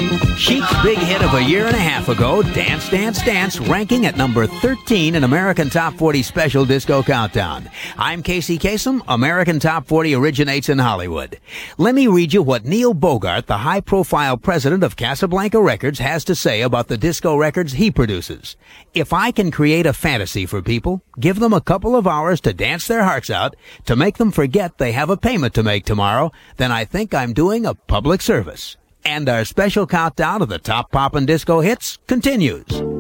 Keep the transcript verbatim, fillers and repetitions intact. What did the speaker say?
Chic's big hit of a year and a half ago, Dance, Dance, Dance, ranking at number thirteen in American Top forty Special Disco Countdown. I'm Casey Kasem. American Top forty originates in Hollywood. Let me read you what Neil Bogart, the high-profile president of Casablanca Records, has to say about the disco records he produces. If I can create a fantasy for people, give them a couple of hours to dance their hearts out, to make them forget they have a payment to make tomorrow, then I think I'm doing a public service. And our special countdown of the top pop and disco hits continues.